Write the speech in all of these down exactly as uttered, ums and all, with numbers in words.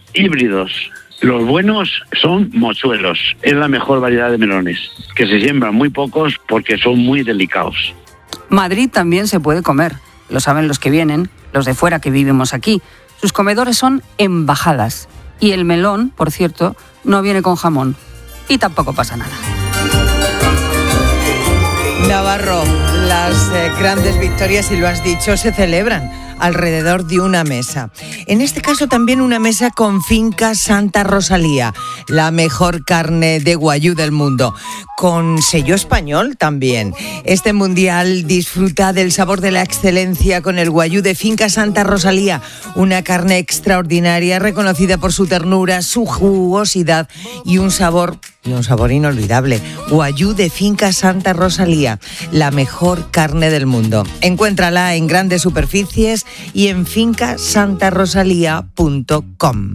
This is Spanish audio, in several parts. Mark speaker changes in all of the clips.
Speaker 1: híbridos. Los buenos son mochuelos, es la mejor variedad de melones, que se siembran muy pocos porque son muy delicados.
Speaker 2: Madrid también se puede comer, lo saben los que vienen, los de fuera que vivimos aquí. Sus comedores son embajadas y el melón, por cierto, no viene con jamón y tampoco pasa nada.
Speaker 3: Navarro, las eh, grandes victorias, y lo has dicho, se celebran alrededor de una mesa. En este caso también una mesa con Finca Santa Rosalía, la mejor carne de guayú del mundo, con sello español también. Este mundial disfruta del sabor de la excelencia con el guayú de Finca Santa Rosalía, una carne extraordinaria reconocida por su ternura, su jugosidad y un sabor y un sabor inolvidable. Guayú de Finca Santa Rosalía, la mejor carne del mundo. Encuéntrala en grandes superficies y en finca santa rosalía punto com.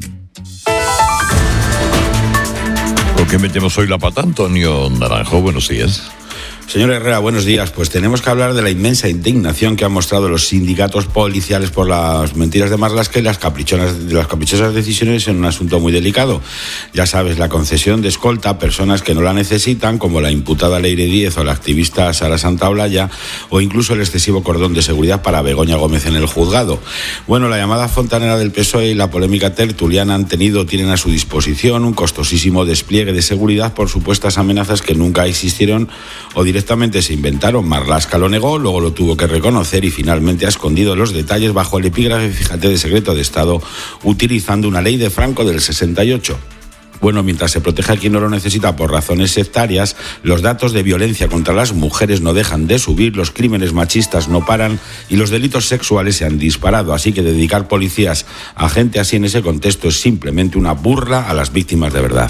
Speaker 4: ¿Con qué metemos hoy la pata, Antonio Naranjo? Buenos días.
Speaker 5: Señor Herrera, buenos días. Pues tenemos que hablar de la inmensa indignación que han mostrado los sindicatos policiales por las mentiras de Marlaska y las caprichonas, las caprichosas decisiones en un asunto muy delicado. Ya sabes, la concesión de escolta a personas que no la necesitan, como la imputada Leire Díez o la activista Sara Santaolalla, o incluso el excesivo cordón de seguridad para Begoña Gómez en el juzgado. Bueno, la llamada fontanera del P S O E y la polémica tertuliana han tenido, tienen a su disposición un costosísimo despliegue de seguridad por supuestas amenazas que nunca existieron o directamente se inventaron. Marlaska lo negó, luego lo tuvo que reconocer y finalmente ha escondido los detalles bajo el epígrafe, fíjate, de secreto de Estado, utilizando una ley de Franco del sesenta y ocho. Bueno, mientras se protege a quien no lo necesita por razones sectarias, los datos de violencia contra las mujeres no dejan de subir, los crímenes machistas no paran y los delitos sexuales se han disparado. Así que dedicar policías a gente así en ese contexto es simplemente una burla a las víctimas de verdad.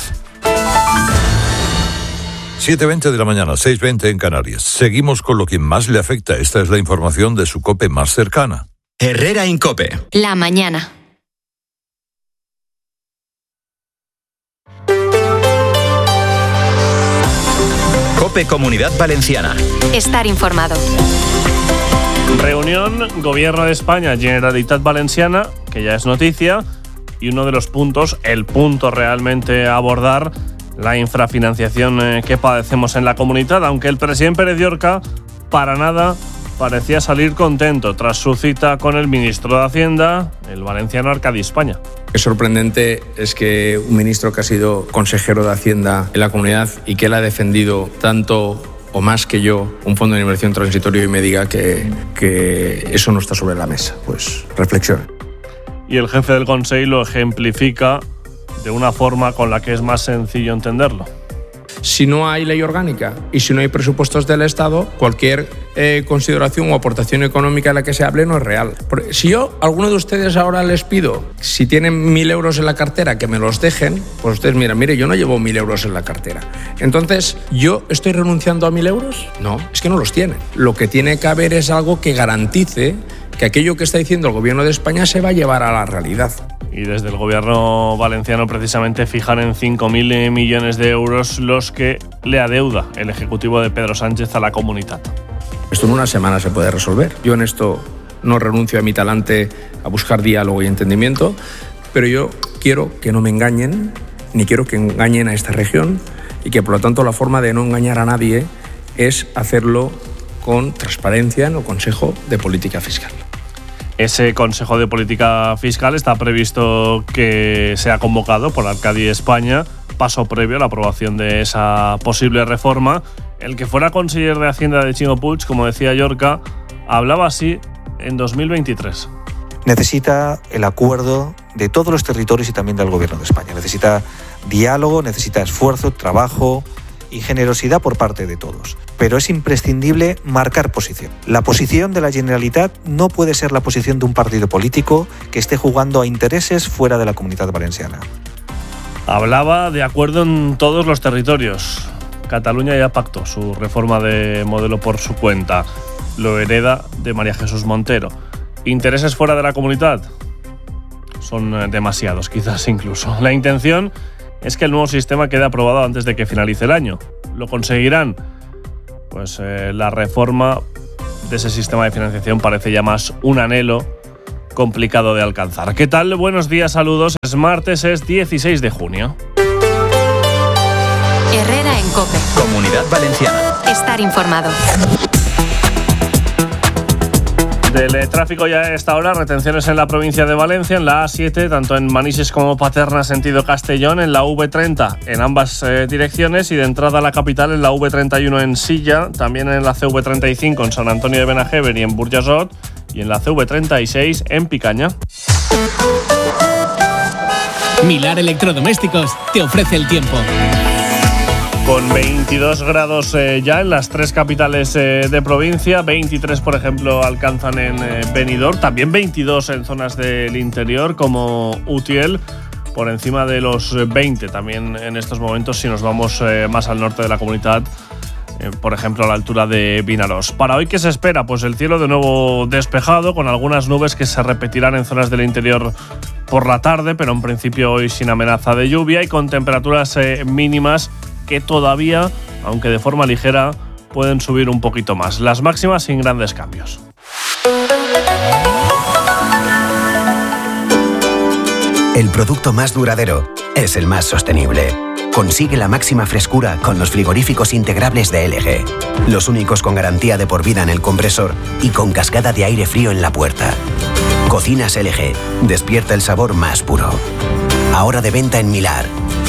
Speaker 4: siete veinte de la mañana, seis veinte en Canarias. Seguimos con lo que más le afecta. Esta es la información de su COPE más cercana.
Speaker 6: Herrera en COPE.
Speaker 7: La mañana.
Speaker 6: COPE Comunidad Valenciana.
Speaker 7: Estar informado.
Speaker 8: Reunión Gobierno de España, Generalitat Valenciana, que ya es noticia, y uno de los puntos, el punto realmente a abordar, la infrafinanciación que padecemos en la comunidad, aunque el presidente Pérez Llorca para nada parecía salir contento tras su cita con el ministro de Hacienda, el valenciano Arcadi España.
Speaker 9: Es sorprendente es que un ministro que ha sido consejero de Hacienda en la comunidad y que él ha defendido tanto o más que yo un fondo de inversión transitorio y me diga que, que eso no está sobre la mesa. Pues reflexione.
Speaker 8: Y el jefe del Consell lo ejemplifica de una forma con la que es más sencillo entenderlo.
Speaker 9: Si no hay ley orgánica y si no hay presupuestos del Estado, cualquier eh, consideración o aportación económica de la que se hable no es real. Porque si yo a alguno de ustedes ahora les pido, si tienen mil euros en la cartera, que me los dejen, pues ustedes miran, mire, yo no llevo mil euros en la cartera. Entonces, ¿yo estoy renunciando a mil euros? No, es que no los tienen. Lo que tiene que haber es algo que garantice que aquello que está diciendo el Gobierno de España se va a llevar a la realidad.
Speaker 8: Y desde el gobierno valenciano precisamente fijan en cinco mil millones de euros los que le adeuda el ejecutivo de Pedro Sánchez a la comunidad.
Speaker 9: Esto en una semana se puede resolver. Yo en esto no renuncio a mi talante a buscar diálogo y entendimiento, pero yo quiero que no me engañen, ni quiero que engañen a esta región, y que por lo tanto la forma de no engañar a nadie es hacerlo con transparencia en el Consejo de Política Fiscal.
Speaker 8: Ese Consejo de Política Fiscal está previsto que sea convocado por Arcadi España, paso previo a la aprobación de esa posible reforma. El que fuera conseller de Hacienda de Ximo Puig, como decía Llorca, hablaba así en dos mil veintitrés.
Speaker 10: Necesita el acuerdo de todos los territorios y también del Gobierno de España. Necesita diálogo, necesita esfuerzo, trabajo y generosidad por parte de todos. Pero es imprescindible marcar posición. La posición de la Generalitat no puede ser la posición de un partido político que esté jugando a intereses fuera de la Comunidad Valenciana.
Speaker 8: Hablaba de acuerdo en todos los territorios. Cataluña ya pactó su reforma de modelo por su cuenta. Lo hereda de María Jesús Montero. ¿Intereses fuera de la comunidad? Son demasiados, quizás incluso. La intención es que el nuevo sistema quede aprobado antes de que finalice el año. ¿Lo conseguirán? Pues eh, la reforma de ese sistema de financiación parece ya más un anhelo complicado de alcanzar. ¿Qué tal? Buenos días, saludos. Es martes, es dieciséis de junio.
Speaker 7: Herrera en COPE.
Speaker 6: Comunidad Valenciana.
Speaker 7: Estar informado.
Speaker 8: Del tráfico ya a esta hora, retenciones en la provincia de Valencia, en la A siete, tanto en Manises como Paterna, sentido Castellón, en la V treinta, en ambas eh, direcciones, y de entrada a la capital en la V treinta y uno en Silla, también en la C V treinta y cinco en San Antonio de Benajever y en Burjasot, y en la C V treinta y seis en Picaña.
Speaker 11: Milar Electrodomésticos te ofrece el tiempo.
Speaker 8: Con veintidós grados eh, ya en las tres capitales eh, de provincia, veintitrés por ejemplo alcanzan en eh, Benidorm, también veintidós en zonas del interior como Utiel, por encima de los veinte también en estos momentos si nos vamos eh, más al norte de la comunidad, eh, por ejemplo a la altura de Vinaròs. Para hoy, ¿qué se espera? Pues el cielo de nuevo despejado, con algunas nubes que se repetirán en zonas del interior por la tarde, pero en principio hoy sin amenaza de lluvia y con temperaturas eh, mínimas que todavía, aunque de forma ligera, pueden subir un poquito más. Las máximas sin grandes cambios.
Speaker 12: El producto más duradero es el más sostenible. Consigue la máxima frescura con los frigoríficos integrables de L G. Los únicos con garantía de por vida en el compresor y con cascada de aire frío en la puerta. Cocinas L G. Despierta el sabor más puro. Ahora de venta en Milar.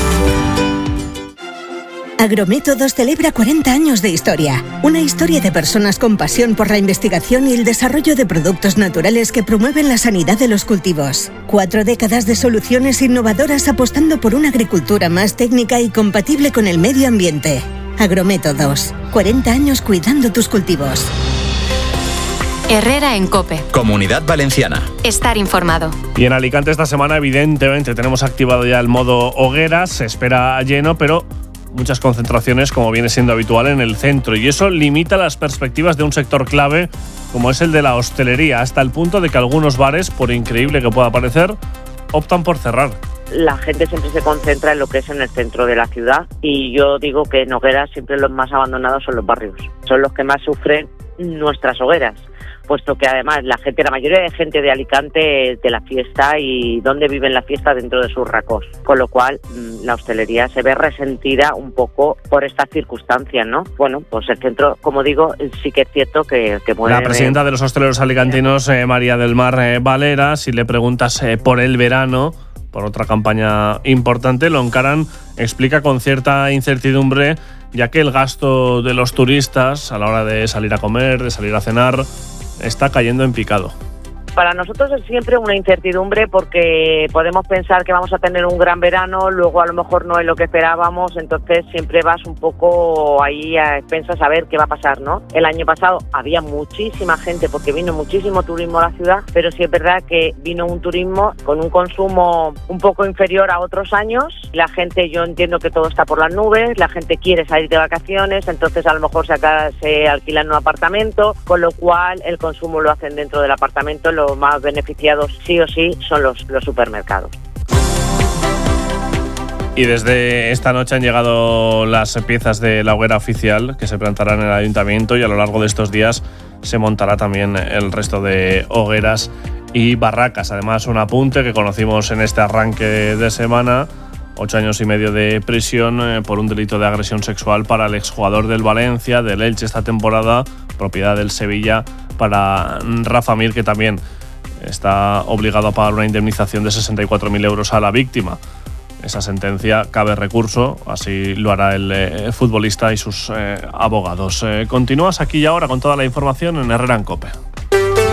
Speaker 13: Agrométodos celebra cuarenta años de historia. Una historia de personas con pasión por la investigación y el desarrollo de productos naturales que promueven la sanidad de los cultivos. Cuatro décadas de soluciones innovadoras apostando por una agricultura más técnica y compatible con el medio ambiente. Agrométodos. cuarenta años cuidando tus cultivos.
Speaker 7: Herrera en COPE.
Speaker 6: Comunidad Valenciana.
Speaker 7: Estar informado.
Speaker 8: Y en Alicante esta semana, evidentemente, tenemos activado ya el modo hogueras. Se espera lleno, pero muchas concentraciones, como viene siendo habitual en el centro, y eso limita las perspectivas de un sector clave como es el de la hostelería, hasta el punto de que algunos bares, por increíble que pueda parecer, optan por cerrar.
Speaker 14: La gente siempre se concentra en lo que es en el centro de la ciudad, y yo digo que en hogueras siempre los más abandonados son los barrios, son los que más sufren nuestras hogueras, puesto que además la gente, la mayoría de gente de Alicante es de la fiesta y donde viven la fiesta dentro de sus racos, con lo cual la hostelería se ve resentida un poco por estas circunstancias, ¿no? Bueno, pues el centro, como digo, sí que es cierto que, que mueve.
Speaker 8: La presidenta de los hosteleros alicantinos, eh, María del Mar eh, Valera, si le preguntas eh, por el verano, por otra campaña importante, lo encaran, explica con cierta incertidumbre, ya que el gasto de los turistas a la hora de salir a comer, de salir a cenar, está cayendo en picado.
Speaker 14: Para nosotros es siempre una incertidumbre porque podemos pensar que vamos a tener un gran verano, luego a lo mejor no es lo que esperábamos, entonces siempre vas un poco ahí a expensas a ver qué va a pasar, ¿no? El año pasado había muchísima gente porque vino muchísimo turismo a la ciudad, pero sí es verdad que vino un turismo con un consumo un poco inferior a otros años. La gente, yo entiendo que todo está por las nubes, la gente quiere salir de vacaciones, entonces a lo mejor se, acá, se alquilan un apartamento, con lo cual el consumo lo hacen dentro del apartamento. Los más beneficiados sí o sí son los, los supermercados.
Speaker 8: Y desde esta noche han llegado las piezas de la hoguera oficial que se plantarán en el ayuntamiento, y a lo largo de estos días se montará también el resto de hogueras y barracas. Además, un apunte que conocimos en este arranque de semana: ocho años y medio de prisión eh, por un delito de agresión sexual para el exjugador del Valencia, del Elche esta temporada, propiedad del Sevilla, para Rafa Mir, que también está obligado a pagar una indemnización de sesenta y cuatro mil euros a la víctima. Esa sentencia cabe recurso, así lo hará el eh, futbolista y sus eh, abogados. Eh, continúas aquí y ahora con toda la información en Herrera en COPE.